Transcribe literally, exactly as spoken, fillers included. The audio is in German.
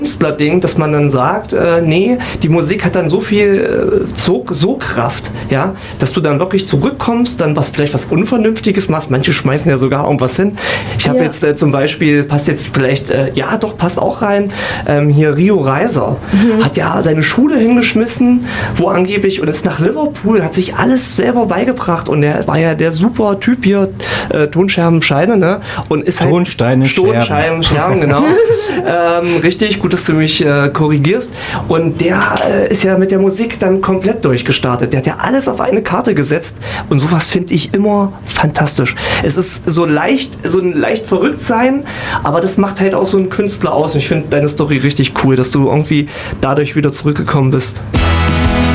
Künstlerding, dass man dann sagt, äh, nee, die Musik hat dann so viel äh, so, so Kraft, ja, dass du dann wirklich zurückkommst, dann was vielleicht was Unvernünftiges machst. Manche schmeißen ja sogar irgendwas hin. Ich habe Ja. jetzt äh, zum Beispiel, passt jetzt vielleicht, äh, ja doch, passt auch rein, ähm, hier Rio Reiser mhm. hat ja seine Schule hingeschmissen, wo angeblich, und ist nach Liverpool, hat sich alles selber beigebracht und er war ja der super Typ hier, äh, Tonscherben, Scheine, ne? Und ist halt Tonsteine, Tonscheiben, Scherben, genau. ähm, richtig, gut, dass du mich äh, korrigierst. Und der äh, ist ja mit der Musik dann komplett durchgestartet. Der hat ja alles auf eine Karte gesetzt. Und sowas finde ich immer fantastisch. Es ist so leicht, so ein leicht verrückt sein, aber das macht halt auch so einen Künstler aus. Und ich finde deine Story richtig cool, dass du irgendwie dadurch wieder zurückgekommen bist.